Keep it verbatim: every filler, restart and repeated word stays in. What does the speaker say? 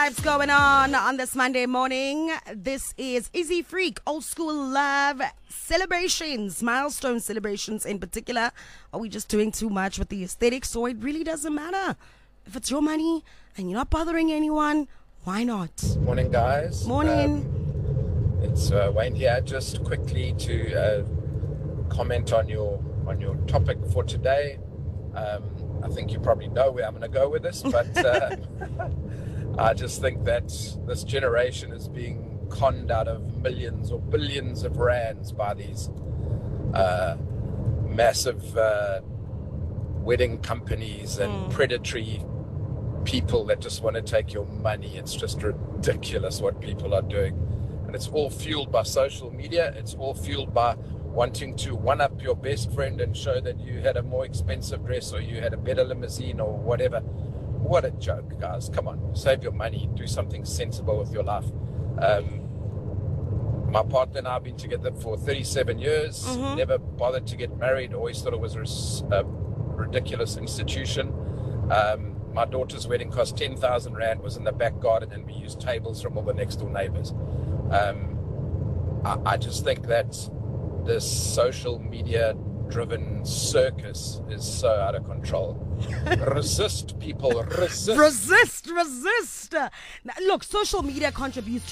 vibes going on on this Monday morning. This is Easy Freak, old school love celebrations, milestone celebrations in particular. Are we just doing too much with the aesthetics? So it really doesn't matter. If it's your money and you're not bothering anyone, why not? Morning, guys. Morning. Um, it's uh, Wayne here. Just quickly to uh, comment on your on your topic for today. Um, I think you probably know where I'm going to go with this, but uh, I just think that this generation is being conned out of millions or billions of rands by these uh, massive uh, wedding companies and mm. predatory people that just want to take your money. It's just ridiculous what people are doing. And it's all fueled by social media. It's all fueled by wanting to one-up your best friend and show that you had a more expensive dress or you had a better limousine or whatever. What a joke, guys. Come on, save your money. Do something sensible with your life. Um, my partner and I have been together for thirty-seven years, mm-hmm. never bothered to get married, always thought it was a ridiculous institution. Um, my daughter's wedding cost ten thousand rand, was in the back garden, and we used tables from all the next door neighbors. Um, I, I just think that this social media driven circus is so out of control. Resist, people, resist. Resist, resist. Now, look, social media contributes to